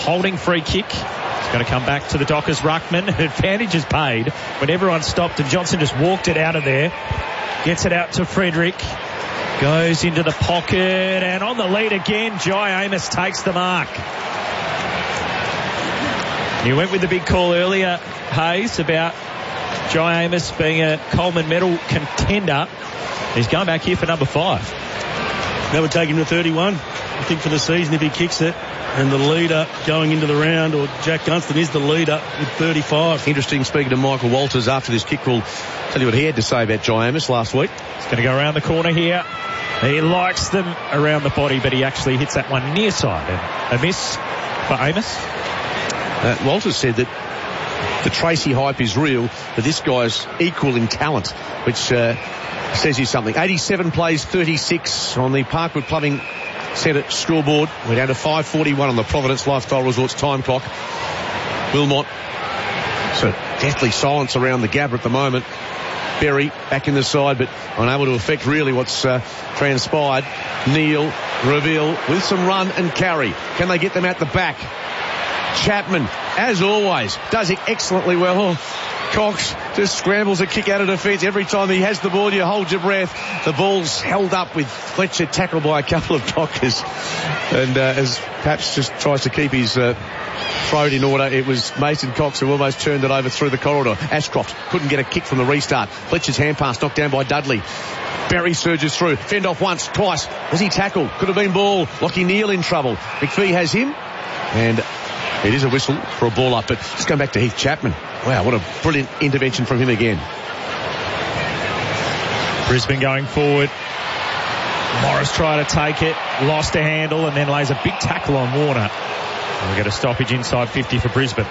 holding free kick. It's going to come back to the Dockers ruckman. Advantage is paid when everyone stopped and Johnson just walked it out of there. Gets it out to Frederick. Goes into the pocket and on the lead again, Jai Amos takes the mark. You went with the big call earlier, Hayes, about Jai Amos being a Coleman medal contender. He's going back here for number 5. That would take him to 31, I think, for the season if he kicks it. And the leader going into the round, or Jack Gunston, is the leader with 35. Interesting, speaking to Michael Walters after this kick, we'll tell you what he had to say about Jai Amos last week. He's going to go around the corner here. He likes them around the body, but he actually hits that one near side. And a miss for Amos. Walters said that the Tracy hype is real, but this guy's equal in talent, which says you something. 87 plays 36 on the Parkwood Plumbing Centre scoreboard. We're down to 5:41 on the Providence Lifestyle Resorts time clock. Wilmot, so deathly silence around the Gabba at the moment. Berry back in the side, but unable to affect really what's transpired. Neal, Reveal with some run and carry. Can they get them at the back? Chapman, as always, does it excellently well. Cox just scrambles a kick out of defence. Every time he has the ball, you hold your breath. The ball's held up with Fletcher tackled by a couple of Dockers. And as Paps just tries to keep his throat in order, it was Mason Cox who almost turned it over through the corridor. Ashcroft couldn't get a kick from the restart. Fletcher's hand pass knocked down by Dudley. Barry surges through. Fend off once, twice. Was he tackled? Could have been ball. Lockie Neal in trouble. McPhee has him. And it is a whistle for a ball up, but just going back to Heath Chapman. Wow, what a brilliant intervention from him again. Brisbane going forward. Morris tried to take it, lost a handle, and then lays a big tackle on Warner. And we'll get a stoppage inside 50 for Brisbane.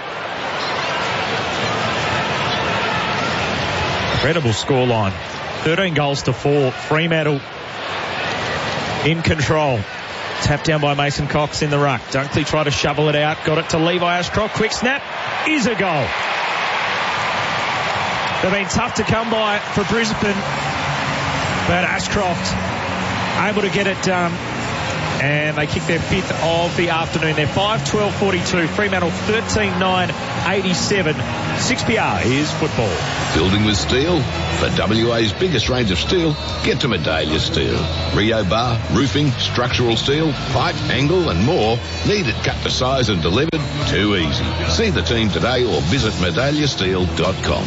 Incredible scoreline. 13 goals to 4. Fremantle in control. Tapped down by Mason Cox in the ruck. Dunkley tried to shovel it out. Got it to Levi Ashcroft. Quick snap. Is a goal. They've been tough to come by for Brisbane. But Ashcroft able to get it done. And they kick their 5th of the afternoon. They're 5-12-42. Fremantle 13-9-87. 6PR is football. Building with steel? For WA's biggest range of steel, get to Medallia Steel. Rio bar, roofing, structural steel, pipe, angle and more. Need it cut to size and delivered? Too easy. See the team today or visit medalliasteel.com.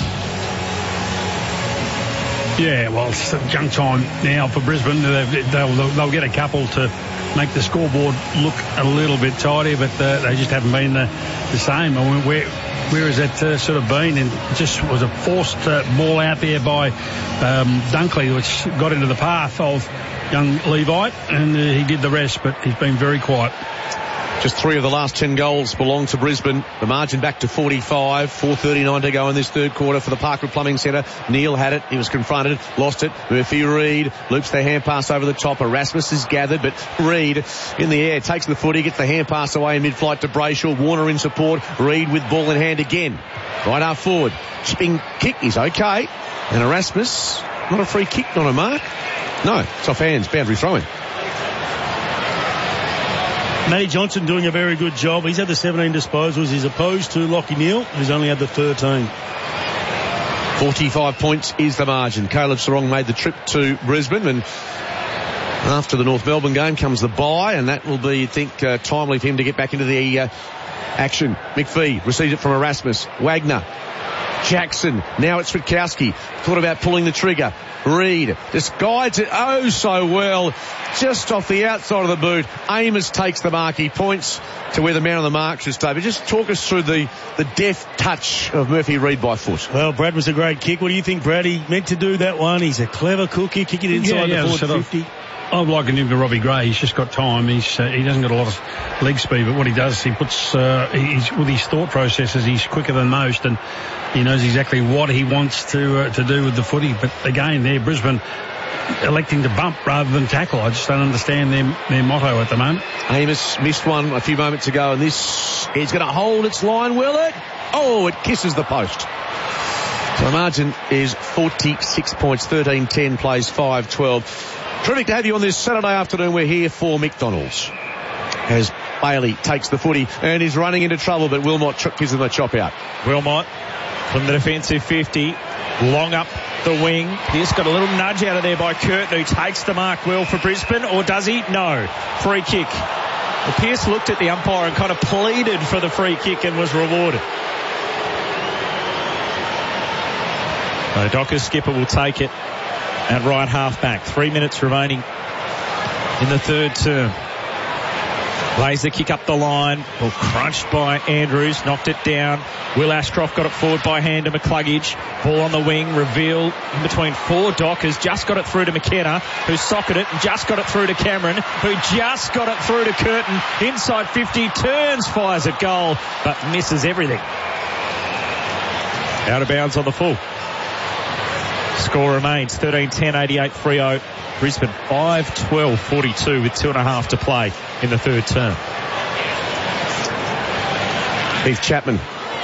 Yeah, well, it's junk time now for Brisbane. They'll get a couple to make the scoreboard look a little bit tidy, but they just haven't been the same. I mean, where has that sort of been? And it just was a forced ball out there by Dunkley, which got into the path of young Levi, and he did the rest, but he's been very quiet. Just 3 of the last 10 goals belong to Brisbane. The margin back to 45. 4:39 to go in this third quarter for the Parkwood Plumbing Centre. Neal had it. He was confronted. Lost it. Murphy Reid loops the hand pass over the top. Erasmus is gathered, but Reid in the air takes the footy, gets the hand pass away in mid-flight to Brayshaw. Warner in support. Reid with ball in hand again. Right half forward. Chipping kick is okay. And Erasmus, not a free kick, not a mark. No, it's off hands. Boundary throw-in. Matty Johnson doing a very good job. He's had the 17 disposals as opposed to Lockie Neal, who's only had the 13. 45 points is the margin. Caleb Sarong made the trip to Brisbane, and after the North Melbourne game comes the bye, and that will be, I think, timely for him to get back into the action. McPhee receives it from Erasmus. Wagner. Jackson. Now it's Witkowski. Thought about pulling the trigger. Reid just guides it oh so well. Just off the outside of the boot. Amos takes the mark. He points to where the man on the mark should stay. But just talk us through the deft touch of Murphy Reid by foot. Well, Brad was a great kick. What do you think, Brad? He meant to do that one. He's a clever cookie. Kick it inside the forward 50. I'm liking him to Robbie Gray. He's just got time. He doesn't got a lot of leg speed, but what he does, he puts with his thought processes, he's quicker than most, and he knows exactly what he wants to do with the footy. But again, there Brisbane electing to bump rather than tackle. I just don't understand their motto at the moment. Amos missed one a few moments ago, and this is going to hold its line, will it? Oh, it kisses the post. So the margin is 46 points, 13-10 plays 5-12. Terrific to have you on this Saturday afternoon. We're here for McDonald's. As Bailey takes the footy and is running into trouble, but Wilmot gives them a chop out. Wilmot from the defensive 50, long up the wing. Pierce got a little nudge out of there by Curtin, who takes the mark well for Brisbane, or does he? No. Free kick. Well, Pierce looked at the umpire and kind of pleaded for the free kick and was rewarded. So Dockers skipper will take it at right half back. 3 minutes remaining in the third term. Lays the kick up the line. Well, crunched by Andrews. Knocked it down. Will Ashcroft got it forward by hand to McCluggage. Ball on the wing. Reveal in between 4 Dockers. Just got it through to McKenna, who socketed it and just got it through to Cameron, who just got it through to Curtin. Inside 50. Turns, fires at goal, but misses everything. Out of bounds on the full. Score remains 13-10, 88 Freo. Brisbane 5-12-42 with 2.5 to play in the third term. Heath Chapman.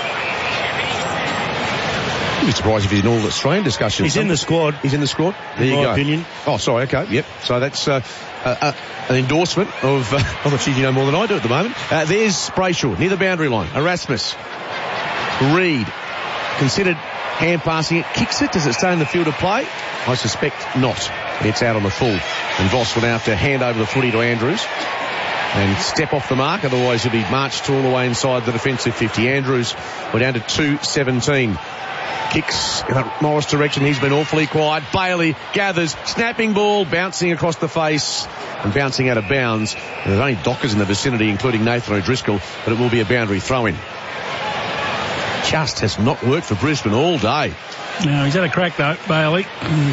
I'd be surprised if he's in all the Australian discussions. He's in the squad. He's in the squad? There you go. In my opinion. Oh, sorry, okay, yep. So that's an endorsement of... I'm not sure you know more than I do at the moment. There's Brayshaw near the boundary line. Erasmus. Reid. Considered hand passing it. Kicks it. Does it stay in the field of play? I suspect not. It's out on the full. And Voss will now have to hand over the footy to Andrews and step off the mark. Otherwise, he'll be marched all the way inside the defensive 50. Andrews, we're down to 2:17. Kicks in a Morris direction. He's been awfully quiet. Bailey gathers. Snapping ball. Bouncing across the face and bouncing out of bounds. And there's only Dockers in the vicinity, including Nathan O'Driscoll, but it will be a boundary throw-in. Just has not worked for Brisbane all day. No, he's had a crack though, Bailey.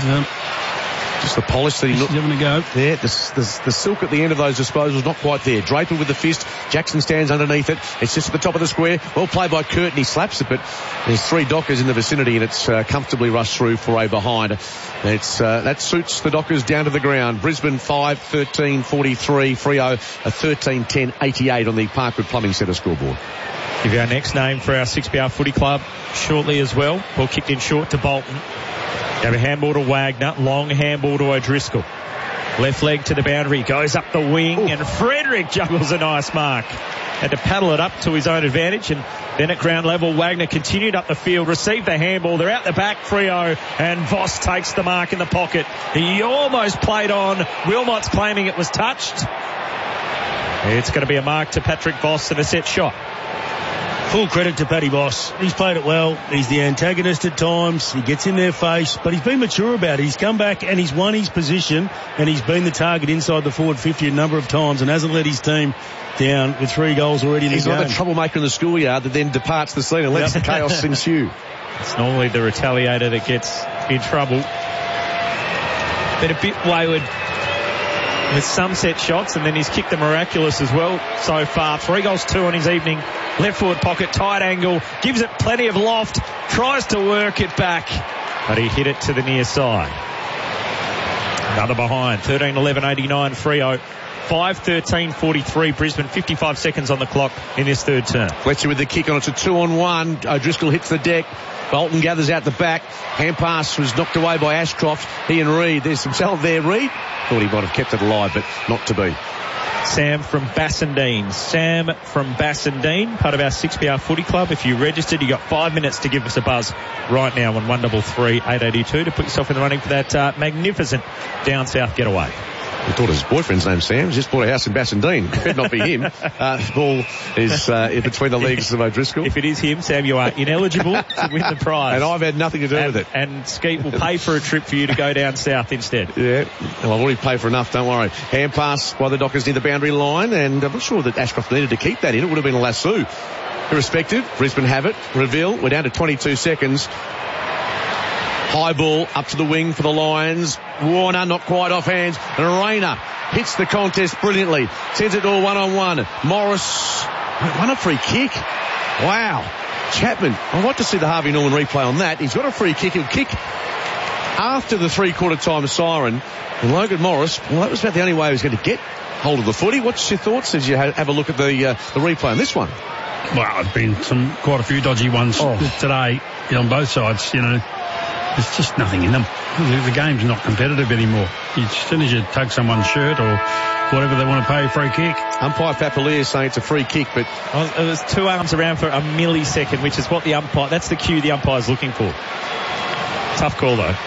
Just the polish that he looked. Having a go. Yeah, the silk at the end of those disposals not quite there. Draper with the fist. Jackson stands underneath it. It's just at the top of the square. Well played by Curtin. He slaps it, but there's 3 Dockers in the vicinity, and it's comfortably rushed through for a behind. That suits the Dockers down to the ground. Brisbane 5-13-43. Freo a 13-10-88 on the Parkwood Plumbing Centre scoreboard. Give you our next name for our 6PR footy club shortly as well. Ball kicked in short to Bolton. Have a handball to Wagner. Long handball to O'Driscoll. Left leg to the boundary. Goes up the wing. And Frederick juggles a nice mark. Had to paddle it up to his own advantage. And then at ground level, Wagner continued up the field. Received the handball. They're out the back, Freo. And Voss takes the mark in the pocket. He almost played on. Wilmot's claiming it was touched. It's going to be a mark to Patrick Voss and a set shot. Full credit to Paddy Voss. He's played it well. He's the antagonist at times. He gets in their face, but he's been mature about it. He's come back and he's won his position, and he's been the target inside the forward 50 a number of times and hasn't let his team down with 3 goals already in the game. He's not the troublemaker in the schoolyard that then departs the scene and lets the chaos ensue. It's normally the retaliator that gets in trouble. Been a bit wayward with some set shots, and then he's kicked the miraculous as well so far. 3 goals, 2 on his evening. Left forward pocket, tight angle, gives it plenty of loft, tries to work it back, but he hit it to the near side. Another behind, 13-11-89 Freo. 5-13-43 Brisbane, 55 seconds on the clock in this third term. Fletcher with the kick on. It's a 2-on-1. O'Driscoll hits the deck. Bolton gathers out the back. Hand pass was knocked away by Ashcroft. He and Reid. There's some salve there, Reid. Thought he might have kept it alive, but not to be. Sam from Bassendean. Sam from Bassendean, part of our 6PR footy club. If you registered, you got 5 minutes to give us a buzz right now on 133 882 to put yourself in the running for that magnificent down south getaway. I thought his boyfriend's name Sam. He's just bought a house in Bassendean. Could not be him. Ball is in between the legs of O'Driscoll. If it is him, Sam, you are ineligible to win the prize. And I've had nothing to do with it. And Skeet will pay for a trip for you to go down south instead. Yeah. Well, I've already paid for enough, don't worry. Hand pass by the Dockers near the boundary line, and I'm not sure that Ashcroft needed to keep that in. It would have been a lasso. Irrespective, Brisbane have it. Reveal. We're down to 22 seconds. High ball up to the wing for the Lions. Warner not quite off hands. And Rayner hits the contest brilliantly. Sends it all one-on-one. Morris won a free kick. Wow. Chapman. I'd like to see the Harvey Norman replay on that. He's got a free kick. He'll kick after the three-quarter time siren. And Logan Morris, well, that was about the only way he was going to get hold of the footy. What's your thoughts as you have a look at the replay on this one? Well, there's been quite a few dodgy ones today on both sides, you know. There's just nothing in them. The game's not competitive anymore. As soon as you tug someone's shirt or whatever they want to pay free kick. Umpire Papalier is saying it's a free kick, but it was 2 arms around for a millisecond, which is what that's the cue the umpire's looking for. Tough call, though.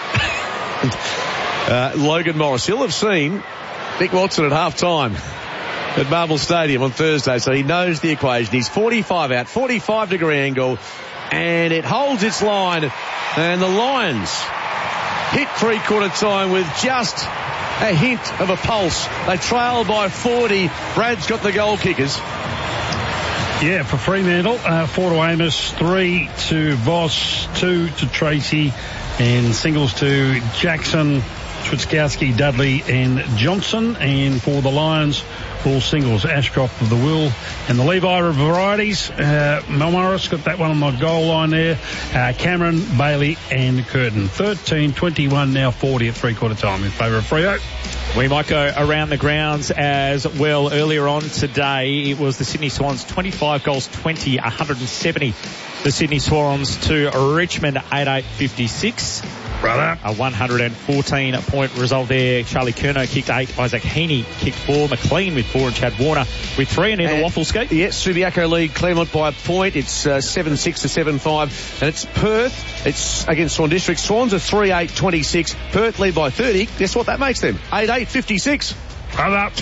Logan Morris. He'll have seen Nick Watson at half-time at Marvel Stadium on Thursday, so he knows the equation. He's 45 out, 45-degree angle, and it holds its line, and the Lions hit three-quarter time with just a hint of a pulse. They trail by 40. Brad's got the goal kickers. Yeah, for Fremantle, 4 to Amos, 3 to Voss, 2 to Tracy, and singles to Jackson, Schwitzkowski, Dudley and Johnson. And for the Lions, all singles, Ashcroft of the Will and the Levi varieties. Mel Morris got that one on my goal line there. Cameron, Bailey and Curtin. 13-21, now 40 at three-quarter time in favour of Freo. We might go around the grounds as well. Earlier on today, it was the Sydney Swans 25 goals 20, 170. The Sydney Swans to Richmond 88-56. Brother. A 114-point result there. Charlie Curnow kicked 8. Isaac Heaney kicked 4. McLean with 4 and Chad Warner with 3. And in the waffle skate. Yes, Subiaco lead Claremont by a point. It's 7-6 to 7-5. And it's Perth. It's against Swan District. Swans are 3-8-26. Perth lead by 30. Guess what that makes them? 8-8-56. Brother.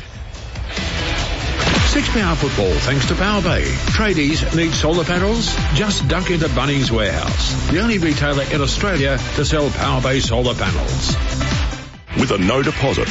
6-Power Football, thanks to Power Bay. Tradies need solar panels? Just duck into Bunnings Warehouse, the only retailer in Australia to sell Power Bay solar panels. With a no deposit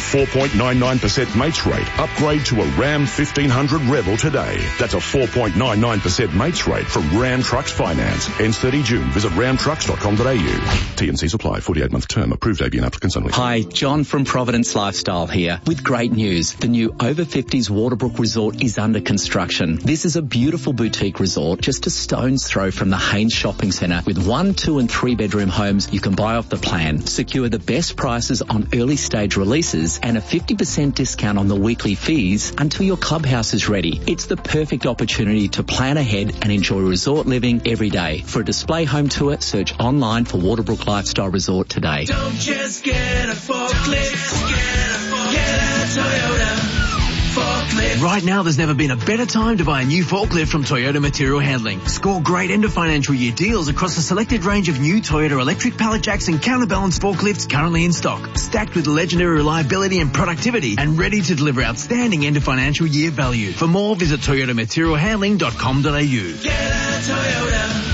4.99% mates rate, upgrade to a Ram 1500 Rebel today. That's a 4.99% mates rate from Ram Trucks Finance. Ends 30 June. Visit ramtrucks.com.au. T&Cs apply. 48-month term. Approved ABN applicants only. Hi, John from Providence Lifestyle here with great news. The new Over 50s Waterbrook Resort is under construction. This is a beautiful boutique resort just a stone's throw from the Haynes Shopping Centre with 1, 2 and 3 bedroom homes you can buy off the plan. Secure the best prices on early stage releases and a 50% discount on the weekly fees until your clubhouse is ready. It's the perfect opportunity to plan ahead and enjoy resort living every day. For a display home tour, search online for Waterbrook Lifestyle Resort today. Don't just get a forklift, get a Toyota. Right now, there's never been a better time to buy a new forklift from Toyota Material Handling. Score great end of financial year deals across a selected range of new Toyota electric pallet jacks and counterbalance forklifts currently in stock, stacked with legendary reliability and productivity and ready to deliver outstanding end of financial year value. For more, visit toyotamaterialhandling.com.au. Get a Toyota.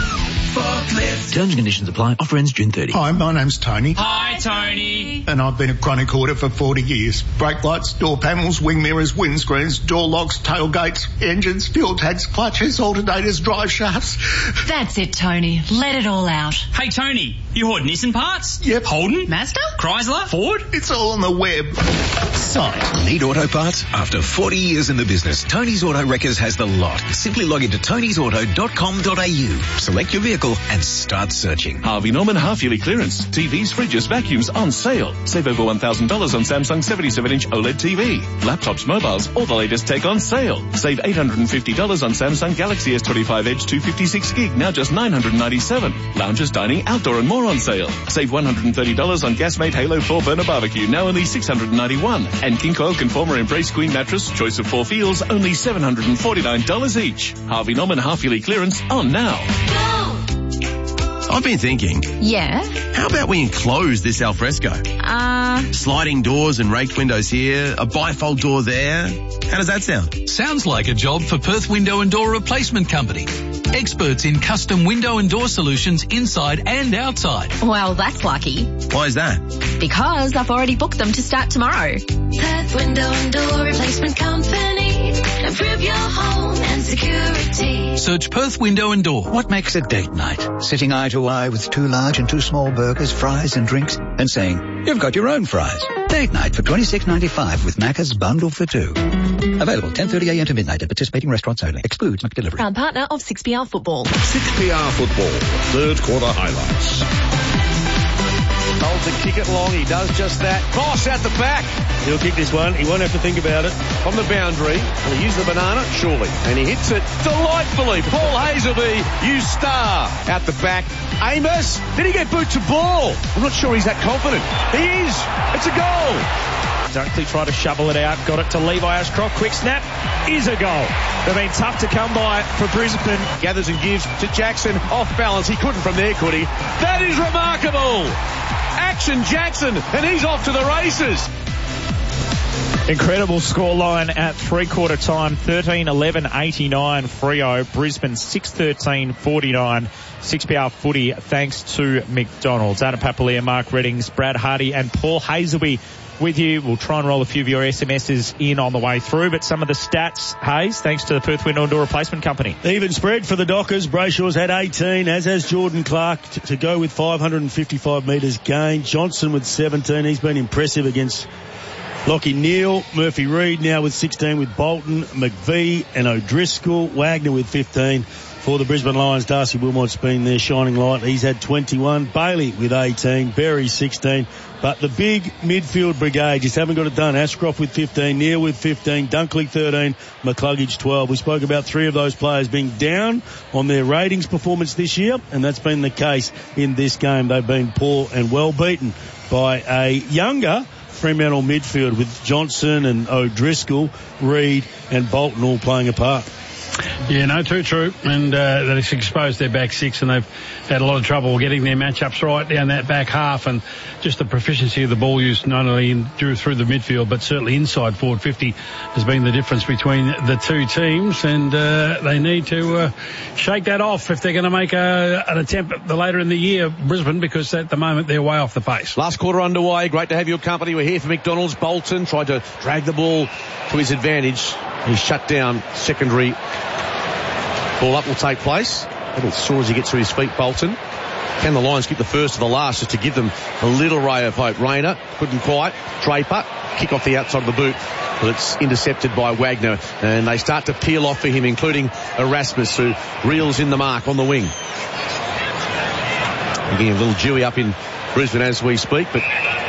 Terms and conditions apply. Offer ends June 30. Hi, my name's Tony. Hi, Tony. And I've been a chronic order for 40 years. Brake lights, door panels, wing mirrors, windscreens, door locks, tailgates, engines, fuel tanks, clutches, alternators, drive shafts. That's it, Tony. Let it all out. Hey, Tony, you hoard Nissan parts? Yep. Holden? Mazda? Chrysler? Ford? It's all on the web. Site. Need auto parts? After 40 years in the business, Tony's Auto Wreckers has the lot. Simply log into tonysauto.com.au. Select your vehicle and start searching. Harvey Norman half-yearly clearance. TVs, fridges, vacuums on sale. Save over $1,000 on Samsung 77-inch OLED TV. Laptops, mobiles, all the latest tech on sale. Save $850 on Samsung Galaxy S25 Edge 256 gig, now just $997. Lounges, dining, outdoor and more on sale. Save $130 on Gasmate Halo 4 burner barbecue, now only $691. And King Coil Conformer Embrace Queen mattress, choice of 4 feels, only $749 each. Harvey Norman half-yearly clearance on now. I've been thinking. Yeah? How about we enclose this alfresco? Sliding doors and raked windows here, a bifold door there. How does that sound? Sounds like a job for Perth Window and Door Replacement Company. Experts in custom window and door solutions inside and outside. Well, that's lucky. Why is that? Because I've already booked them to start tomorrow. Perth Window and Door Replacement Company. Improve your home and security. Search Perth Window and Door. What makes a date night? Sitting eye to eye with 2 large and 2 small burgers, fries and drinks, and saying, you've got your own fries. Date night for $26.95 with Macca's bundle for 2. Available 10:30am to midnight at participating restaurants only. Excludes McDelivery. Proud partner of 6PR Football. 6PR Football, third quarter highlights. Holds and kick it long. He does just that. Cross out the back. He'll kick this one. He won't have to think about it. On the boundary. Will he use the banana? Surely. And he hits it delightfully. Paul Hazelby, you star. Out the back. Amos. Did he get boot to ball? I'm not sure he's that confident. He is. It's a goal. Dunkley tried to shovel it out, got it to Levi Ashcroft. Quick snap is a goal. They've been tough to come by for Brisbane. Gathers and gives to Jackson. Off balance. He couldn't from there, could he? That is remarkable. Action Jackson, and he's off to the races. Incredible scoreline at three-quarter time, 13-11-89 Freo. Brisbane 6-13-49. 6PR footy thanks to McDonald's. Adam Papalia, Mark Reddings, Brad Hardy and Paul Hazelby with you. We'll try and roll a few of your SMSs in on the way through, but some of the stats, Hayes, thanks to the Perth Window and Door Replacement Company. Even spread for the Dockers. Brayshaw's had 18, as has Jordan Clark to go with 555 metres gained. Johnson with 17. He's been impressive against Lockie Neal. Murphy Reid now with 16 with Bolton, McVee and O'Driscoll. Wagner with 15. For the Brisbane Lions, Darcy Wilmot's been their shining light. He's had 21. Bailey with 18. Berry 16. But the big midfield brigade just haven't got it done. Ashcroft with 15. Neal with 15. Dunkley 13. McCluggage 12. We spoke about three of those players being down on their ratings performance this year, and that's been the case in this game. They've been poor and well beaten by a younger Fremantle midfield with Johnson and O'Driscoll, Reid and Bolton all playing a part. Yeah, no, too true. And that has exposed their back six, and they've had a lot of trouble getting their matchups right down that back half, and just the proficiency of the ball use not only through the midfield but certainly inside forward 50 has been the difference between the two teams, and they need to shake that off if they're going to make an attempt later in the year, Brisbane, because at the moment they're way off the pace. Last quarter underway. Great to have your company. We're here for McDonald's. Bolton tried to drag the ball to his advantage. He's shut down secondary. Ball up will take place. A little sore as he gets to his feet, Bolton. Can the Lions keep the first to the last just to give them a little ray of hope? Rayner couldn't quite. Draper, kick off the outside of the boot, but it's intercepted by Wagner, and they start to peel off for him, including Erasmus, who reels in the mark on the wing. Getting a little dewy up in Brisbane as we speak, but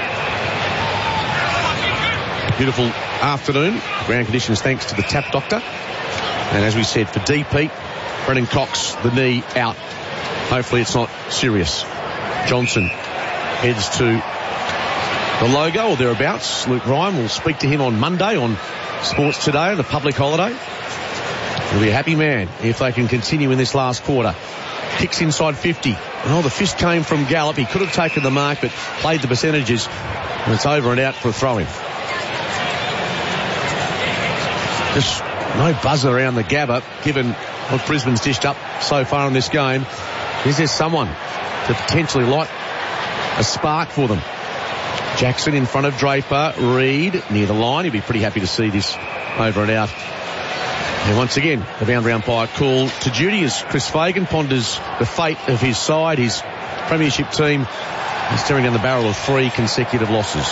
beautiful afternoon. Ground conditions thanks to the Tap Doctor. And as we said, for DP, Brennan Cox, the knee out. Hopefully it's not serious. Johnson heads to the logo or thereabouts. Luke Ryan will speak to him on Monday on Sports Today, the public holiday. He'll be a happy man if they can continue in this last quarter. Kicks inside 50. Oh, the fist came from Gallup. He could have taken the mark, but played the percentages. And it's over and out for a throw-in. Just no buzz around the Gabba, given what Brisbane's dished up so far in this game. Is there someone to potentially light a spark for them? Jackson in front of Draper. Reid near the line. He'd be pretty happy to see this over and out. And once again, the boundary umpire call to duty as Chris Fagan ponders the fate of his side. His premiership team is staring down the barrel of 3 consecutive losses.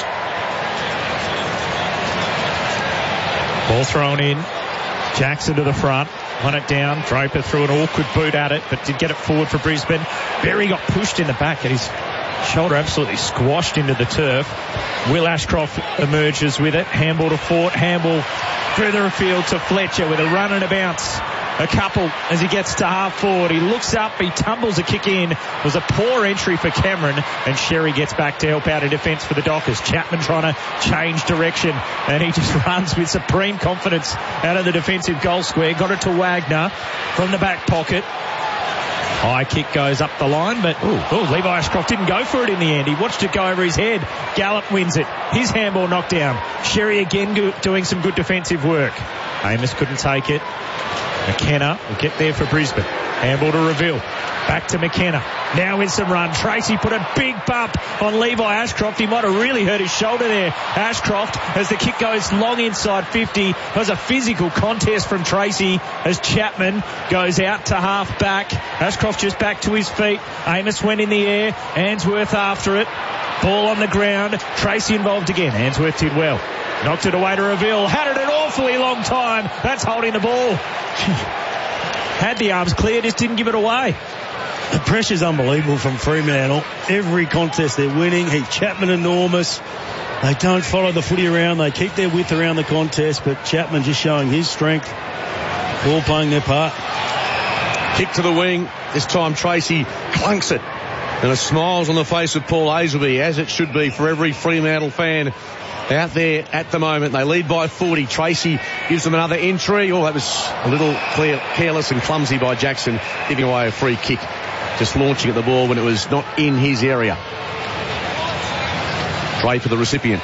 Ball thrown in. Jackson to the front. Won it down. Draper threw an awkward boot at it, but did get it forward for Brisbane. Berry got pushed in the back and his shoulder absolutely squashed into the turf. Will Ashcroft emerges with it. Handball to Fort. Handball further afield to Fletcher with a run and a bounce. A couple as he gets to half forward. He looks up, he tumbles a kick in. It was a poor entry for Cameron, and Sherry gets back to help out in defence for the Dockers. Chapman trying to change direction, and he just runs with supreme confidence out of the defensive goal square. Got it to Wagner from the back pocket. High kick goes up the line, but Levi Ashcroft didn't go for it in the end. He watched it go over his head. Gallup wins it. His handball knocked down. Sherry again doing some good defensive work. Amos couldn't take it. McKenna will get there for Brisbane. Handball to Reveal. Back to McKenna. Now in some run. Tracy put a big bump on Levi Ashcroft. He might have really hurt his shoulder there. Ashcroft, as the kick goes long inside 50. There's a physical contest from Tracy as Chapman goes out to half back. Ashcroft just back to his feet. Amos went in the air. Answorth after it. Ball on the ground. Tracy involved again. Answorth did well. Knocked it away to Reveal. Had it an awfully long time. That's holding the ball. Had the arms clear, just didn't give it away. The pressure's unbelievable from Fremantle. Every contest they're winning. Chapman enormous. They don't follow the footy around. They keep their width around the contest, but Chapman just showing his strength. All playing their part. Kick to the wing. This time Tracy clunks it. And a smile's on the face of Paul Hazelby, as it should be for every Fremantle fan out there at the moment. They lead by 40. Tracy gives them another entry. Oh, that was a little careless and clumsy by Jackson, giving away a free kick, just launching at the ball when it was not in his area. Try for the recipient.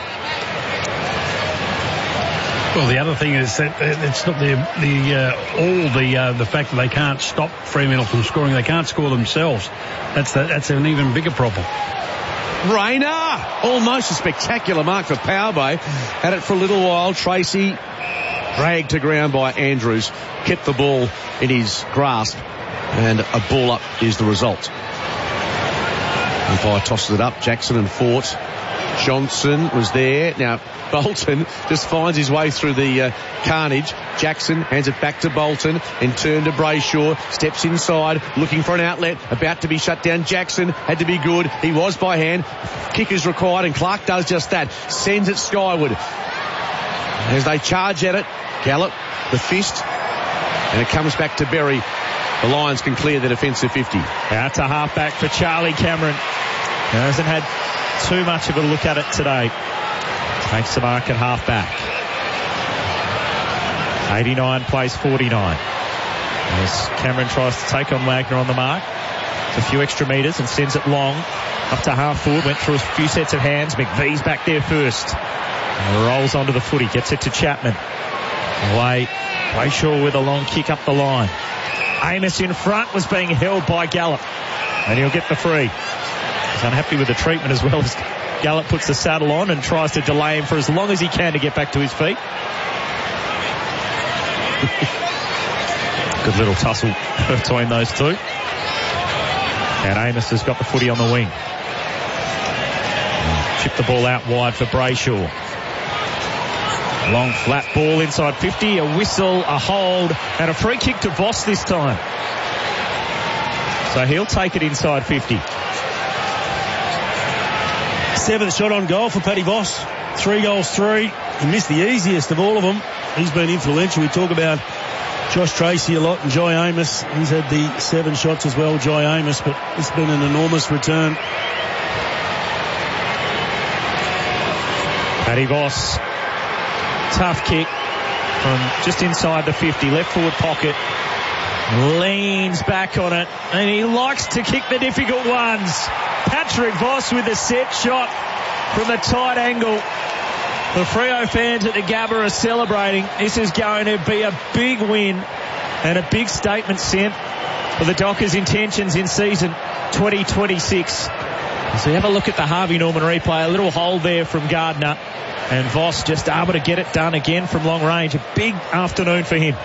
Well, the other thing is that it's not the fact that they can't stop Fremantle from scoring. They can't score themselves. That's an even bigger problem. Rayner, almost a spectacular mark for Power Bay. Had it for a little while. Tracy dragged to ground by Andrews. Kept the ball in his grasp, and a ball up is the result. Umpire tosses it up. Jackson and Fort. Johnson was there. Now Bolton just finds his way through the carnage. Jackson hands it back to Bolton and turn to Brayshaw. Steps inside, looking for an outlet. About to be shut down. Jackson had to be good. He was by hand. Kick is required, and Clark does just that. Sends it skyward. As they charge at it, Gallup, the fist, and it comes back to Berry. The Lions can clear the defensive 50. Out to halfback for Charlie Cameron. He hasn't had too much of a look at it today. Takes the mark at halfback. 89 plays 49. As Cameron tries to take on Wagner on the mark. It's a few extra metres and sends it long. Up to half forward. Went through a few sets of hands. McVee's back there first. And rolls onto the footy. Gets it to Chapman. Away. Brayshaw with a long kick up the line. Amos in front was being held by Gallup. And he'll get the free. He's unhappy with the treatment as well as Gallup puts the saddle on and tries to delay him for as long as he can to get back to his feet. Good little tussle between those two. And Amos has got the footy on the wing. Chip the ball out wide for Brayshaw. Long flat ball inside 50, a whistle, a hold, and a free kick to Voss this time. So he'll take it inside 50. 7th shot on goal for Paddy Voss. 3 goals, 3. He missed the easiest of all of them. He's been influential. We talk about Josh Tracy a lot and Jai Amos. He's had the 7 shots as well, Jai Amos, but it's been an enormous return. Paddy Voss. Tough kick from just inside the 50. Left forward pocket. Leans back on it. And he likes to kick the difficult ones. Patrick Voss with a set shot from a tight angle. The Freo fans at the Gabba are celebrating. This is going to be a big win and a big statement sent for the Dockers' intentions in season 2026. So you have a look at the Harvey Norman replay. A little hold there from Gardner. And Voss just able to get it done again from long range. A big afternoon for him.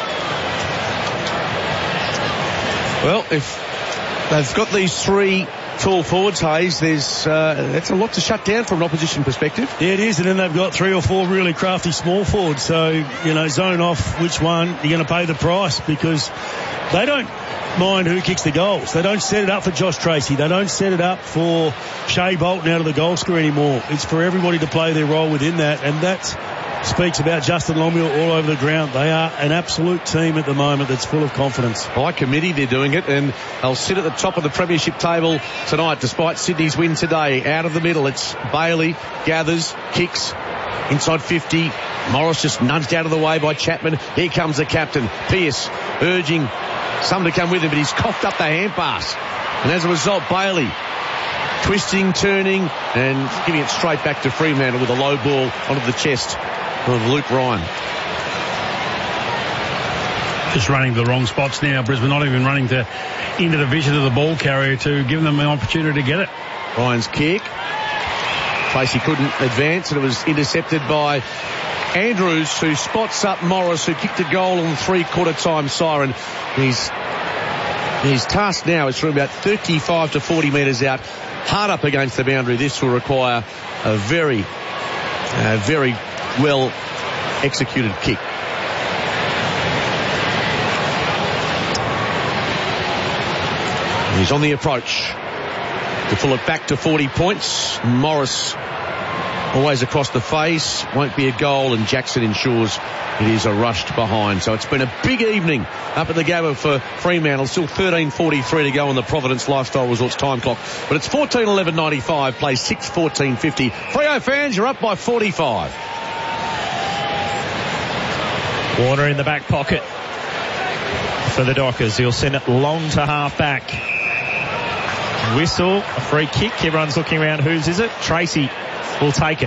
Well, if they've got these 3 tall forwards, Hayes, that's a lot to shut down from an opposition perspective. Yeah, it is, and then they've got 3 or 4 really crafty small forwards. So, zone off which one you're going to pay the price, because they don't mind who kicks the goals. They don't set it up for Josh Tracy. They don't set it up for Shea Bolton out of the goal scorer anymore. It's for everybody to play their role within that, and that speaks about Justin Longmuir all over the ground. They are an absolute team at the moment that's full of confidence. By committee, they're doing it, and they'll sit at the top of the premiership table tonight, despite Sydney's win today. Out of the middle, it's Bailey, gathers, kicks, inside 50. Morris just nudged out of the way by Chapman. Here comes the captain, Pearce, urging some to come with him, but he's coughed up the hand pass. And as a result, Bailey twisting, turning, and giving it straight back to Fremantle with a low ball onto the chest of Luke Ryan. Just running the wrong spots now. Brisbane not even running into the vision of the ball carrier to give them an opportunity to get it. Ryan's kick. Tracy couldn't advance, and it was intercepted by Andrews, who spots up Morris, who kicked a goal on the 3/4 time siren. His task now is from about 35 to 40 metres out, hard up against the boundary. This will require a very well executed kick. He's on the approach to pull it back to 40 points. Morris Always across the face, won't be a goal, and Jackson ensures it is a rushed behind. So it's been a big evening up at the Gabba for Fremantle. Still 13:43 to go on the Providence Lifestyle Resorts time clock. But it's 14:11.95, play 6:14.50. Freo fans, you're up by 45. Warner in the back pocket for the Dockers. He'll send it long to half back. Whistle, a free kick. Everyone's looking around. Whose is it? Tracy will take it.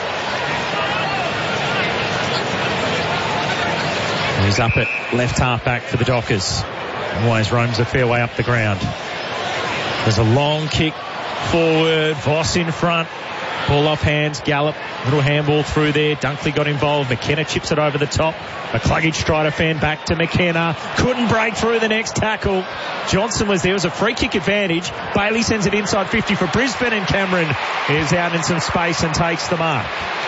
He's up at left half back for the Dockers. Always roams a fair way up the ground. There's a long kick forward. Voss in front. Ball off hands. Gallup. Little handball through there. Dunkley got involved. McKenna chips it over the top. A Cluggage Strider fan back to McKenna. Couldn't break through the next tackle. Johnson was there. It was a free kick advantage. Bailey sends it inside 50 for Brisbane, and Cameron is out in some space and takes the mark.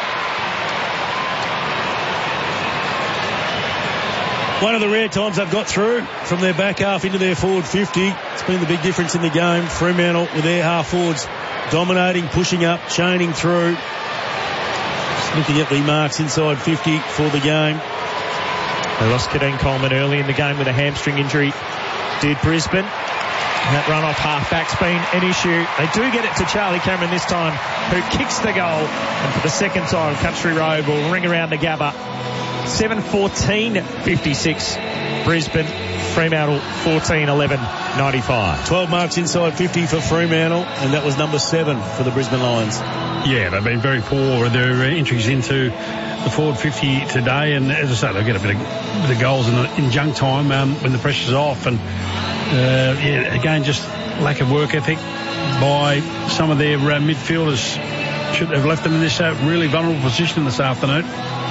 One of the rare times they've got through from their back half into their forward 50. It's been the big difference in the game. Fremantle with their half forwards dominating, pushing up, chaining through. Just looking at the marks inside 50 for the game. They lost Kadeen Coleman early in the game with a hamstring injury. Did Brisbane. And that run off half-back's been an issue. They do get it to Charlie Cameron this time, who kicks the goal. And for the second time, Country Road will ring around the Gabba. 7:14.56. Brisbane. Fremantle 14:11.95. 12 marks inside 50 for Fremantle, and that was number 7 for the Brisbane Lions. Yeah, they've been very poor. Their entries into the forward 50 today, and as I say, they'll get a bit of goals in junk time when the pressure's off. And again, just lack of work ethic by some of their midfielders. Should have left them in this really vulnerable position this afternoon.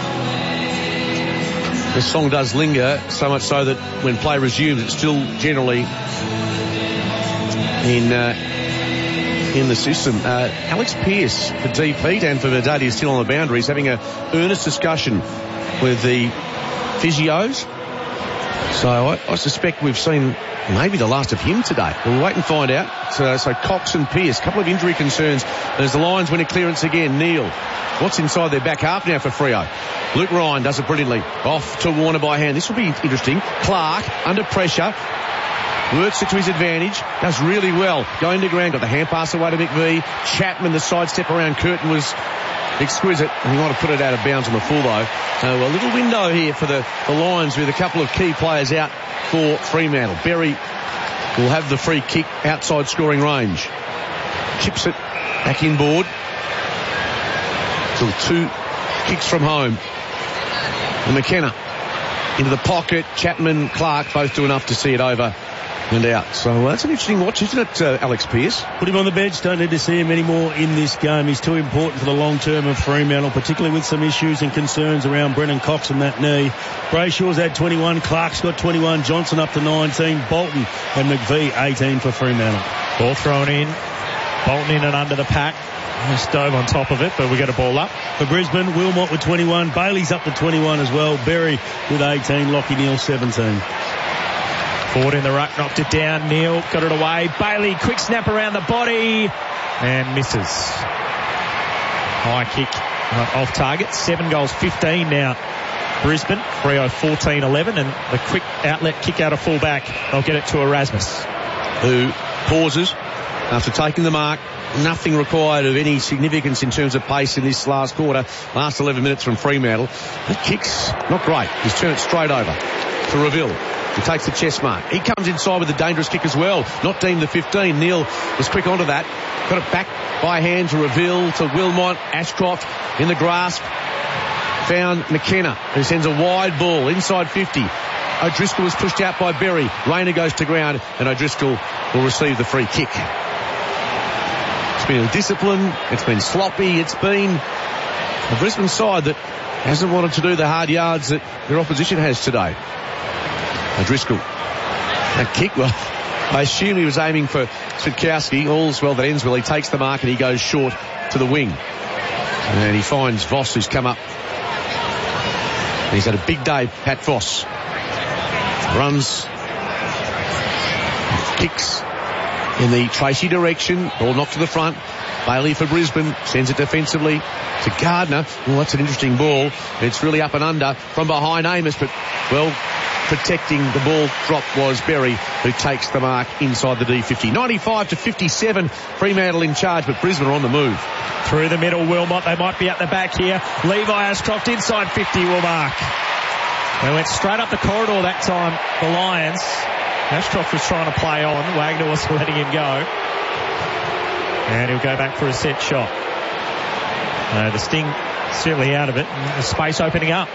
This song does linger, so much so that when play resumes, it's still generally in the system. Alex Pearce for DP, Dan for Verdade is still on the boundaries, having an earnest discussion with the physios. So I suspect we've seen maybe the last of him today. We'll wait and find out. So Cox and Pearce, a couple of injury concerns as the Lions win a clearance again. Neil, what's inside their back half now for Freo? Luke Ryan does it brilliantly. Off to Warner by hand. This will be interesting. Clark under pressure. Works it to his advantage. Does really well. Going to ground. Got the hand pass away to McVie. Chapman, the sidestep around Curtin was exquisite. And he might have put it out of bounds on the full though. So a little window here for the Lions with a couple of key players out for Fremantle. Berry will have the free kick outside scoring range. Chips it back inboard. Till 2 kicks from home. And McKenna into the pocket. Chapman, Clark both do enough to see it over and out. So that's an interesting watch, isn't it, Alex Pearce? Put him on the bench. Don't need to see him anymore in this game. He's too important for the long term of Fremantle, particularly with some issues and concerns around Brennan Cox and that knee. Brayshaw's had 21. Clark's got 21. Johnson up to 19. Bolton and McVie 18 for Fremantle. Ball thrown in. Bolton in and under the pack. Just dove on top of it, but we got a ball up. For Brisbane, Wilmot with 21. Bailey's up to 21 as well. Berry with 18. Lockie Neal 17. Ford in the ruck, knocked it down. Neal got it away. Bailey, quick snap around the body and misses. High kick off target. 7 goals, 15 now. Brisbane, Freo 14-11, and the quick outlet kick out of full back. They'll get it to Erasmus, who pauses after taking the mark. Nothing required of any significance in terms of pace in this last quarter. Last 11 minutes from Fremantle. The kick's not great. He's turned it straight over to Reville. He takes the chest mark. He comes inside with a dangerous kick as well. Not deemed the 15. Neil was quick onto that. Got it back by hand to Reville, to Wilmot. Ashcroft in the grasp. Found McKenna, who sends a wide ball inside 50. O'Driscoll was pushed out by Berry. Rayner goes to ground, and O'Driscoll will receive the free kick. It's been discipline. It's been sloppy. It's been a Brisbane side that hasn't wanted to do the hard yards that their opposition has today. O'Driscoll. That kick, well, I assume he was aiming for Switkowski. All's well that ends well. He takes the mark and he goes short to the wing. And he finds Voss, who's come up. And he's had a big day, Pat Voss. Runs. Kicks in the Tracy direction. Ball knocked to the front. Bailey for Brisbane sends it defensively to Gardner. Well, that's an interesting ball. It's really up and under from behind Amos, but well, protecting the ball drop was Berry, who takes the mark inside the D50. 95-57, Fremantle in charge, but Brisbane are on the move. Through the middle, Wilmot. They might be at the back here. Levi Ashcroft inside 50 will mark. They went straight up the corridor that time, the Lions. Ashcroft was trying to play on. Wagner wasn't letting him go. And he'll go back for a set shot. The Sting certainly out of it. And the space opening up.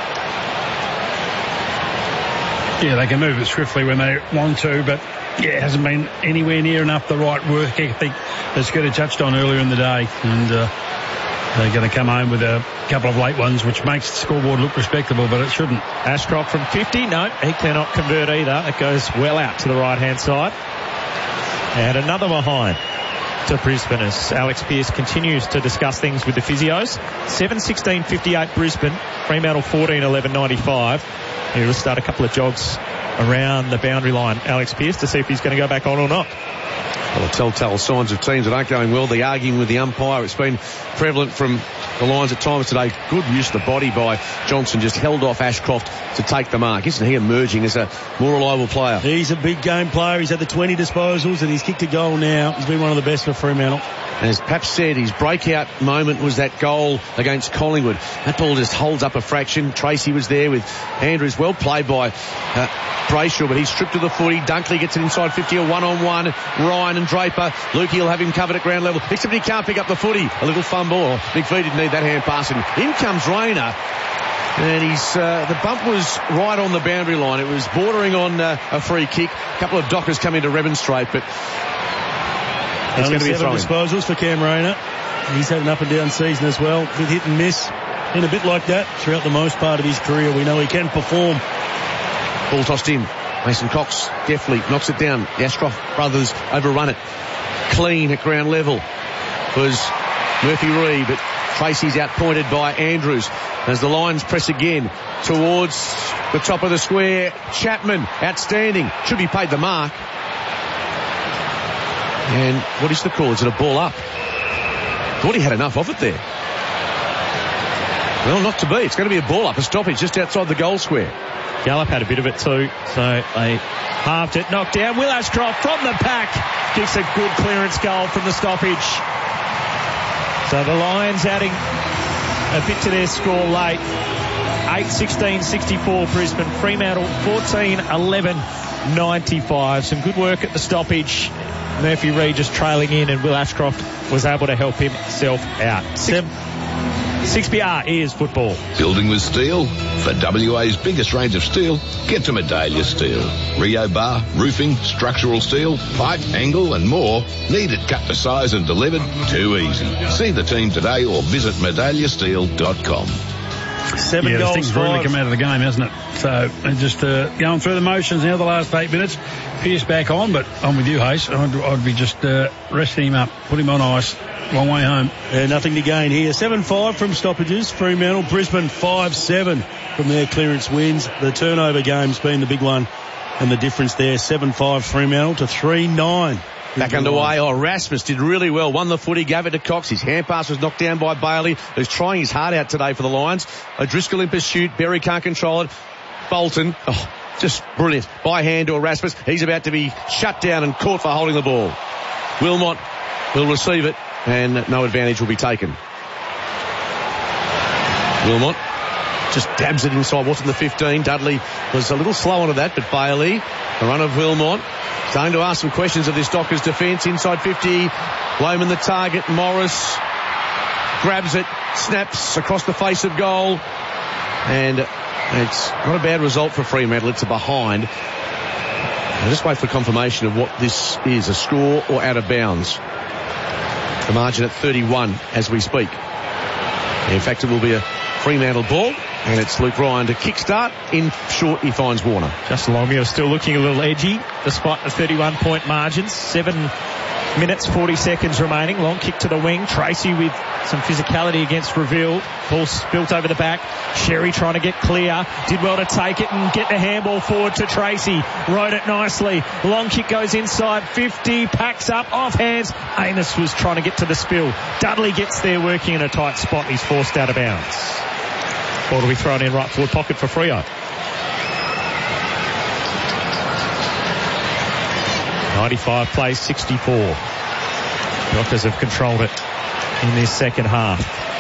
Yeah, they can move it swiftly when they want to, but yeah, it hasn't been anywhere near enough the right work ethic that Scooter touched on earlier in the day. And they're going to come home with a couple of late ones, which makes the scoreboard look respectable, but it shouldn't. Ashcroft from 50. No, he cannot convert either. It goes well out to the right-hand side. And another behind to Brisbane as Alex Pearce continues to discuss things with the physios. 7:16:58 Brisbane. Fremantle 14:11:95. He'll start a couple of jogs around the boundary line, Alex Pearce, to see if he's going to go back on or not. Well, the telltale signs of teams that aren't going well. The arguing with the umpire, it's been prevalent from the Lions at times today. Good use of the body by Johnson, just held off Ashcroft to take the mark. Isn't he emerging as a more reliable player? He's a big game player. He's had the 20 disposals and he's kicked a goal now. He's been one of the best for Fremantle. And as Pap said, his breakout moment was that goal against Collingwood. That ball just holds up a fraction. Tracy was there with Andrews. Well played by Brayshaw, but he's stripped to the footy. Dunkley gets it inside 50, a one-on-one. Ryan and Draper. Lukey will have him covered at ground level, except he can't pick up the footy. A little fumble. McVie didn't need that hand pass. And in comes Rayner. And the bump was right on the boundary line. It was bordering on a free kick. A couple of dockers come in to remonstrate, but it's going to be a throw-in. Disposals for Cam Rayner. He's had an up and down season as well. With hit and miss. Been a bit like that throughout the most part of his career. We know he can perform. Ball tossed in. Mason Cox deftly knocks it down. The Ashcroft brothers overrun it. Clean at ground level was Murphy Reid, but Tracy's outpointed by Andrews as the Lions press again towards the top of the square. Chapman, outstanding. Should be paid the mark. And what is the call? Is it a ball up? Thought he had enough of it there. Well, not to be. It's going to be a ball up, a stoppage just outside the goal square. Gallup had a bit of it too, so they halved it. Knocked down. Will Ashcroft from the pack kicks a good clearance goal from the stoppage. So the Lions adding a bit to their score late. 8:16:64 Brisbane. Fremantle 14:11:95. Some good work at the stoppage. Murphy Reid just trailing in, and Will Ashcroft was able to help himself out. 6PR is football. Building with steel? For WA's biggest range of steel, get to Medallia Steel. Rio bar, roofing, structural steel, pipe, angle and more. Need it cut to size and delivered? Too easy. See the team today or visit medalliasteel.com. 7 goals, this thing's really come out of the game, hasn't it? So just going through the motions now the last 8 minutes. Pearce back on, but I'm with you, Hayes. I'd be just resting him up, put him on ice. Long way home. Nothing to gain here. 7-5 from stoppages. Fremantle, Brisbane 5-7 from their clearance wins. The turnover game's been the big one, and the difference there 7-5 Fremantle to 3-9. Back underway. Rasmus did really well. Won the footy, gave it to Cox. His hand pass was knocked down by Bailey, who's trying his heart out today for the Lions. O'Driscoll in pursuit. Berry can't control it. Bolton, just brilliant. By hand to Rasmus. He's about to be shut down and caught for holding the ball. Wilmot will receive it, and no advantage will be taken. Wilmot just dabs it inside. What's in the 15? Dudley was a little slow onto that, but Bailey, the run of Wilmot, starting to ask some questions of this Dockers defence. Inside 50, Lohman the target. Morris grabs it, snaps across the face of goal, and it's not a bad result for Fremantle. It's a behind. I'll just wait for confirmation of what this is, a score or out of bounds. The margin at 31 as we speak. In fact, it will be a Fremantle ball, and it's Luke Ryan to kickstart. In short, he finds Warner. Justin Longmuir still looking a little edgy despite the 31-point margins. 7 minutes, 40 seconds remaining. Long kick to the wing. Tracy with some physicality against Reveal. Ball spilt over the back. Sherry trying to get clear. Did well to take it and get the handball forward to Tracy. Rode it nicely. Long kick goes inside 50. Packs up off hands. Amos was trying to get to the spill. Dudley gets there working in a tight spot. He's forced out of bounds. Ball to be thrown in right forward pocket for Freo. 95 plays 64. Dockers have controlled it in this second half.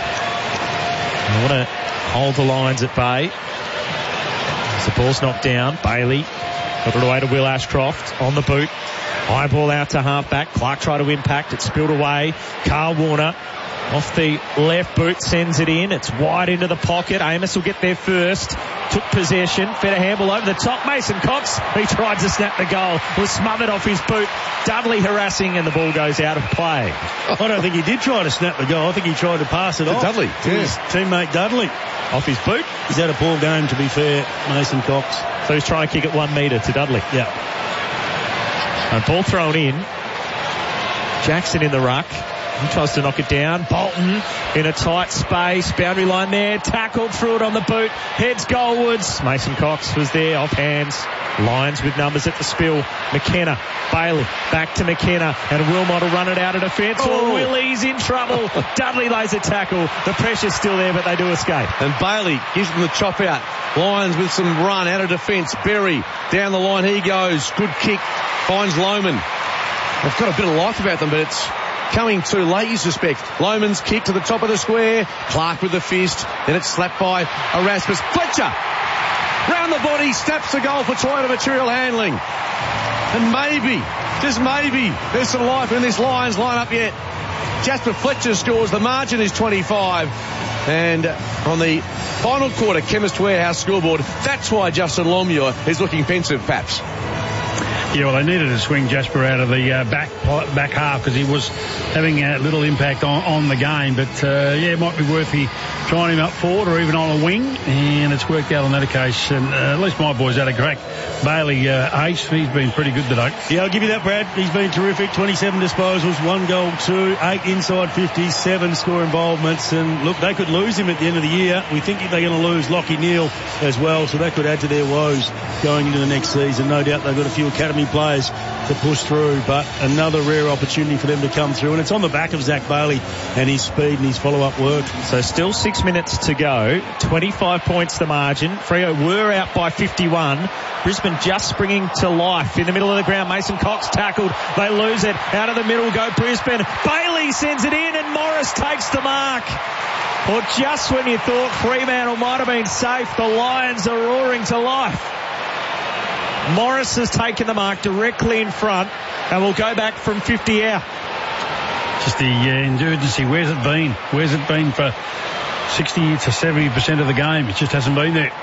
They want to hold the Lions at bay. As the ball's knocked down, Bailey got it away to Will Ashcroft on the boot. High ball out to half-back. Clark tried to impact. It spilled away. Carl Warner off the left boot sends it in. It's wide into the pocket. Amos will get there first. Took possession. Fed a handball over the top. Mason Cox, he tried to snap the goal. Was smothered off his boot. Dudley harassing and the ball goes out of play. I don't think he did try to snap the goal. I think he tried to pass it off. Dudley. To his teammate Dudley. Off his boot. He's had a poor game, to be fair, Mason Cox. So he's trying to kick it 1 metre to Dudley. Yeah. And ball thrown in. Jackson in the ruck. He tries to knock it down. Bolton in a tight space. Boundary line there. Tackled through it on the boot. Heads goalwards. Mason Cox was there off hands. Lions with numbers at the spill. McKenna. Bailey. Back to McKenna. And Wilmot will run it out of defence. Oh, Willie's in trouble. Dudley lays a tackle. The pressure's still there, but they do escape. And Bailey gives them the chop out. Lions with some run out of defence. Berry down the line. He goes. Good kick. Finds Lohman. They've got a bit of life about them, but it's coming too late, you suspect. Lohman's kick to the top of the square. Clark with the fist. Then it's slapped by Erasmus. Fletcher! Round the body, snaps the goal for Toyota Material Handling. And maybe, just maybe, there's some life in this Lions lineup yet. Jasper Fletcher scores. The margin is 25. And on the final quarter, Chemist Warehouse scoreboard, that's why Justin Longmuir is looking pensive, perhaps. Yeah, well, they needed to swing Jasper out of the back half because he was having a little impact on the game. But, it might be worth trying him up forward or even on a wing. And it's worked out on that occasion. At least my boys had a crack. Bailey, Ace, he's been pretty good today. Yeah, I'll give you that, Brad. He's been terrific. 27 disposals, 1 goal, 2, 8 inside 50, 7 score involvements. And, look, they could lose him at the end of the year. We think they're going to lose Lockie Neal as well. So that could add to their woes going into the next season. No doubt they've got a few academy players to push through, but another rare opportunity for them to come through, and it's on the back of Zach Bailey and his speed and his follow-up work. So still 6 minutes to go, 25 points the margin. Freo were out by 51. Brisbane just springing to life in the middle of the ground. Mason Cox tackled, they lose it, out of the middle go Brisbane. Bailey sends it in and Morris takes the mark. Or just when you thought Fremantle might have been safe, the Lions are roaring to life. Morris has taken the mark directly in front and will go back from 50 out. Just the urgency. Where's it been? Where's it been for 60 to 70% of the game? It just hasn't been there.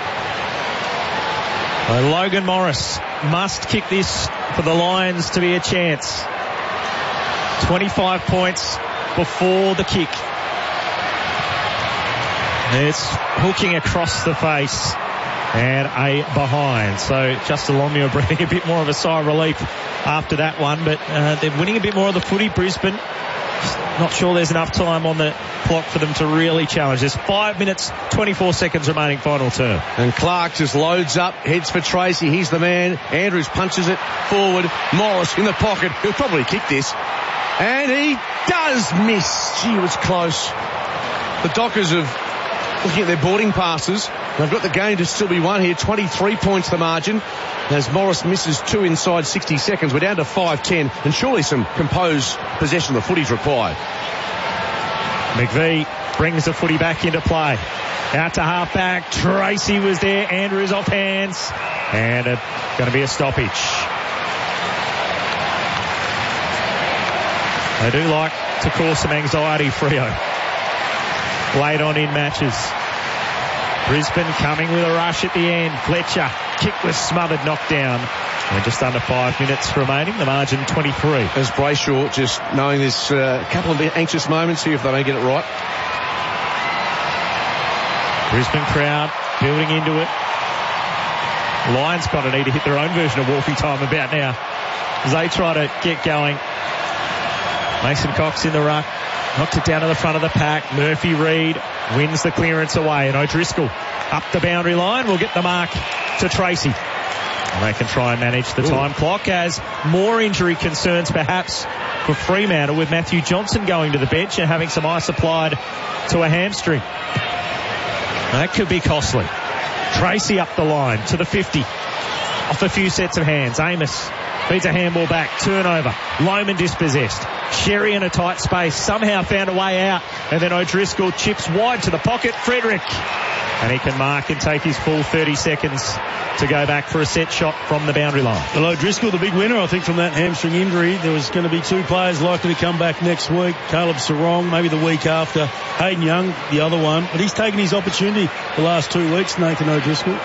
Well, Logan Morris must kick this for the Lions to be a chance. 25 points before the kick. It's hooking across the face. And a behind. So Justin Longmuir breathing a bit more of a sigh of relief after that one. But they're winning a bit more of the footy, Brisbane. Not sure there's enough time on the clock for them to really challenge. There's 5 minutes, 24 seconds remaining final term. And Clark just loads up, heads for Tracy. He's the man. Andrews punches it forward. Morris in the pocket. He'll probably kick this. And he does miss. Gee, it was close. The Dockers have looking at their boarding passes. They've got the game to still be won here. 23 points the margin. As Morris misses 2 inside 60 seconds. We're down to 5-10. And surely some composed possession of the footy's required. McVee brings the footy back into play. Out to half-back. Tracy was there. Andrews off hands. And going to be a stoppage. They do like to cause some anxiety, Freo. Late on in matches. Brisbane coming with a rush at the end. Fletcher, kick was smothered, knocked down. And just under 5 minutes remaining, the margin 23. As Brayshaw just knowing there's a couple of anxious moments here if they don't get it right. Brisbane crowd building into it. Lions kind of need to hit their own version of Wolfie time about now as they try to get going Mason Cox in the ruck. Knocks it down to the front of the pack. Murphy Reid wins the clearance away. And O'Driscoll up the boundary line will get the mark to Tracy. And they can try and manage the time clock as more injury concerns perhaps for Fremantle with Matthew Johnson going to the bench and having some ice applied to a hamstring. That could be costly. Tracy up the line to the 50. Off a few sets of hands. Amos feeds a handball back. Turnover. Lohman dispossessed. Sherry in a tight space. Somehow found a way out. And then O'Driscoll chips wide to the pocket. Frederick. And he can mark and take his full 30 seconds to go back for a set shot from the boundary line. Well, O'Driscoll, the big winner, I think, from that hamstring injury. There was going to be 2 players likely to come back next week. Caleb Sarong, maybe the week after. Hayden Young, the other one. But he's taken his opportunity the last 2 weeks, Nathan O'Driscoll.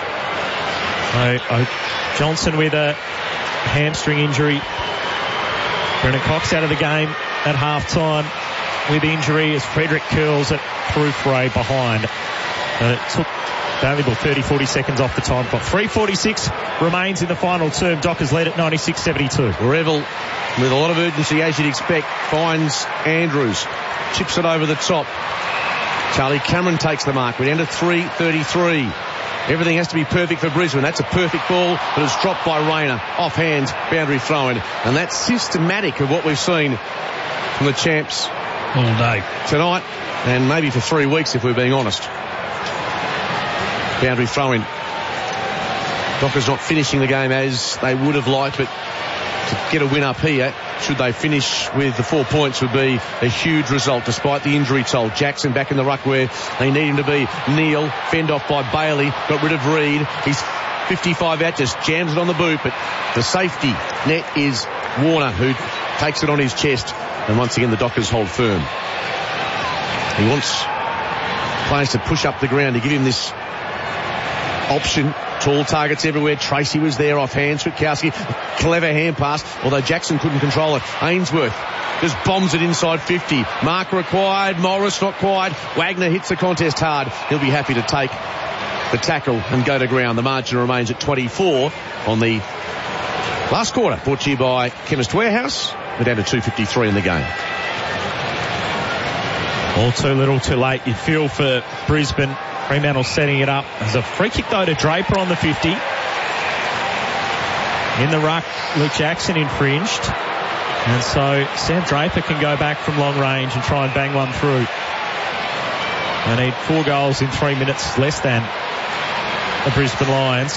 Johnson with a hamstring injury. Brennan Cox out of the game at half-time with injury as Frederick curls it through Frey behind. And it took valuable 30-40 seconds off the time clock. 3:46 remains in the final term. Dockers led at 96-72. Revel, with a lot of urgency, as you'd expect, finds Andrews. Chips it over the top. Charlie Cameron takes the mark. We're down to 3:33. Everything has to be perfect for Brisbane. That's a perfect ball, but it's dropped by Rayner. Offhand, boundary throw-in. And that's systematic of what we've seen from the champs all day tonight, and maybe for 3 weeks if we're being honest. Boundary throw-in. Dockers not finishing the game as they would have liked, but to get a win up here, should they finish with the 4 points, would be a huge result despite the injury toll. Jackson back in the ruck where they need him to be. Neal, fend off by Bailey, got rid of Reid. He's 55 out, just jams it on the boot, but the safety net is Warner, who takes it on his chest, and once again the Dockers hold firm. He wants players to push up the ground to give him this option. Tall targets everywhere. Tracy was there offhand. Switkowski, clever hand pass, although Jackson couldn't control it. Ainsworth just bombs it inside 50. Mark required. Morris not quite. Wagner hits the contest hard. He'll be happy to take the tackle and go to ground. The margin remains at 24 on the last quarter. Brought to you by Chemist Warehouse. We're down to 2:53 in the game. All too little too late. You feel for Brisbane. Fremantle setting it up. There's a free kick though to Draper on the 50. In the ruck, Luke Jackson infringed. And so Sam Draper can go back from long range and try and bang one through. They need 4 goals in 3 minutes less than the Brisbane Lions.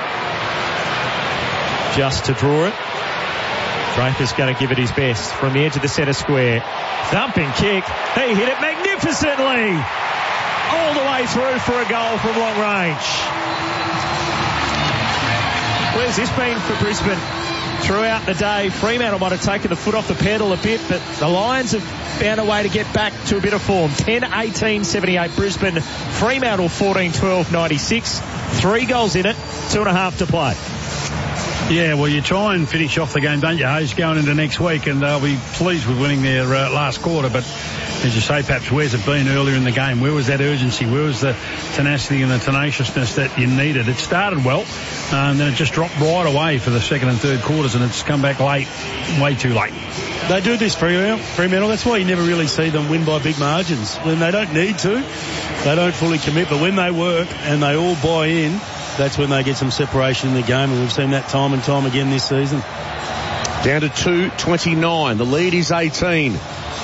Just to draw it. Draper's going to give it his best from the edge of the centre square. Thumping kick. He hit it magnificently. All the way through for a goal from long range. Where's this been for Brisbane throughout the day? Fremantle might have taken the foot off the pedal a bit, but the Lions have found a way to get back to a bit of form. 10-18-78 Brisbane. Fremantle 14-12-96. 3 goals in it, 2.5 to play. Yeah, well, you try and finish off the game, don't you, Hayes, going into next week, and they'll be pleased with winning their last quarter. But as you say, perhaps where's it been earlier in the game? Where was that urgency? Where was the tenacity and the tenaciousness that you needed? It started well, and then it just dropped right away for the second and third quarters, and it's come back late, way too late. They do this Fremantle. That's why you never really see them win by big margins. When they don't need to, they don't fully commit. But when they work and they all buy in, that's when they get some separation in the game, and we've seen that time and time again this season. Down to 2:29. The lead is 18.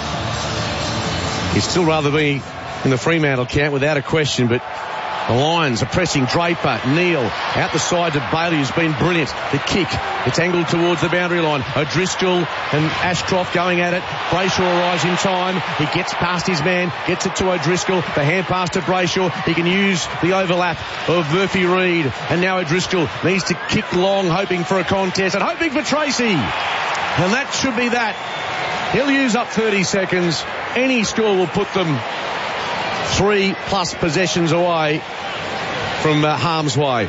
He'd still rather be in the Fremantle camp without a question, but the Lions are pressing Draper, Neal, out the side to Bailey, who's been brilliant. The kick, it's angled towards the boundary line. O'Driscoll and Ashcroft going at it. Brayshaw arrives in time. He gets past his man, gets it to O'Driscoll. The hand pass to Brayshaw. He can use the overlap of Murphy Reid. And now O'Driscoll needs to kick long, hoping for a contest and hoping for Tracy. And that should be that. He'll use up 30 seconds. Any score will put them 3+ possessions away from harm's way.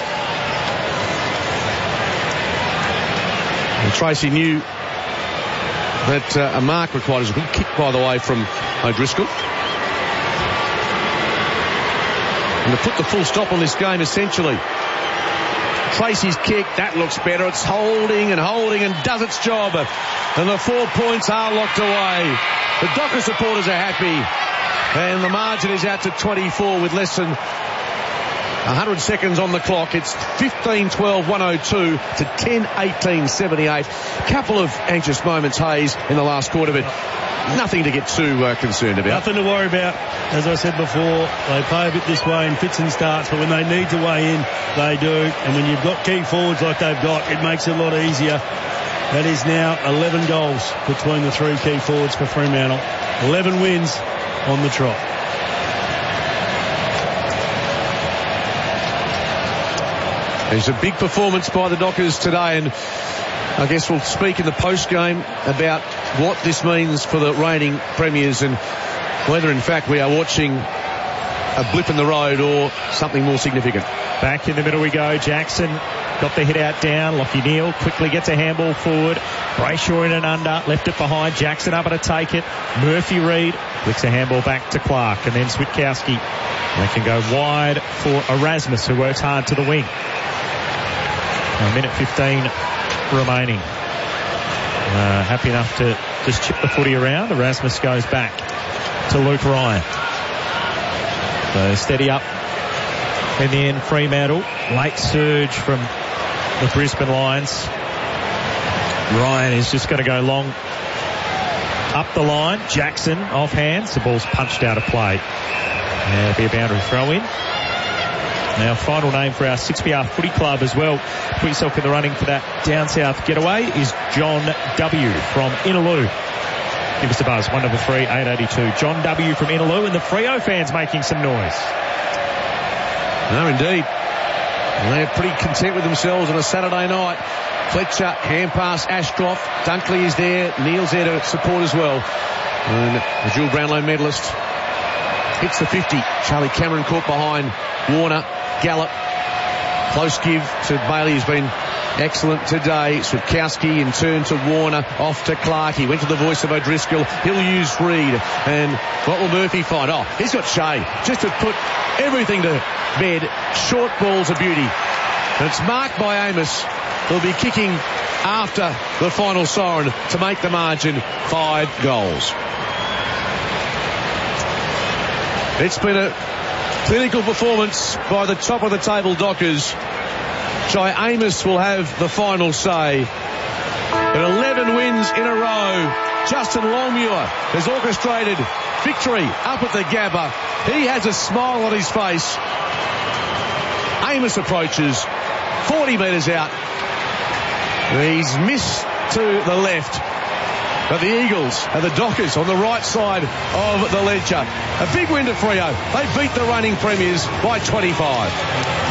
And Tracy knew that a mark required. It was a good kick, by the way, from O'Driscoll. And to put the full stop on this game, essentially, Tracy's kick, that looks better. It's holding and does its job. And the 4 points are locked away. The Dockers supporters are happy. And the margin is out to 24 with less than 100 seconds on the clock. It's 15-12-102 to 10-18-78. Couple of anxious moments, Hayes, in the last quarter, but nothing to get too concerned about. Nothing to worry about. As I said before, they play a bit this way in fits and starts, but when they need to weigh in, they do. And when you've got key forwards like they've got, it makes it a lot easier. That is now 11 goals between the three key forwards for Fremantle. 11 wins on the trot. It's a big performance by the Dockers today, and I guess we'll speak in the post-game about what this means for the reigning premiers and whether in fact we are watching a blip in the road or something more significant. Back in the middle we go. Jackson got the hit out down. Lockie Neal quickly gets a handball forward. Brayshaw in and under. Left it behind. Jackson able to take it. Murphy Reid flicks a handball back to Clark. And then Switkowski. They can go wide for Erasmus, who works hard to the wing. A minute 15 remaining. Happy enough to just chip the footy around. Erasmus goes back to Luke Ryan. So steady up in the end, Fremantle. Late surge from the Brisbane Lions. Ryan is just going to go long up the line. Jackson off hands. The ball's punched out of play. And it'll be a boundary throw in. Now, final name for our 6PR Footy Club as well. Put yourself in the running for that down south getaway is John W. from Innaloo. Give us a buzz, 133-882. John W. from Innaloo, and the Freo fans making some noise. No, indeed. They're pretty content with themselves on a Saturday night. Fletcher, hand pass, Ashcroft. Dunkley is there. Neal's there to support as well. And the Jules Brownlow medalist hits the 50. Charlie Cameron caught behind Warner. Gallup. Close give to Bailey, who's been excellent today. Switkowski in turn to Warner, off to Clark. He went to the voice of O'Driscoll. He'll use Reid. And what will Murphy find? Oh, he's got Shea. Just to put everything to bed. Short ball's a beauty. And it's marked by Amos. He'll be kicking after the final siren to make the margin 5 goals. It's been a clinical performance by the top of the table Dockers. Jai Amos will have the final say. But 11 wins in a row. Justin Longmuir has orchestrated victory up at the Gabba. He has a smile on his face. Amos approaches 40 metres out. He's missed to the left. But the Eagles and the Dockers on the right side of the ledger. A big win to Freo. They beat the reigning premiers by 25.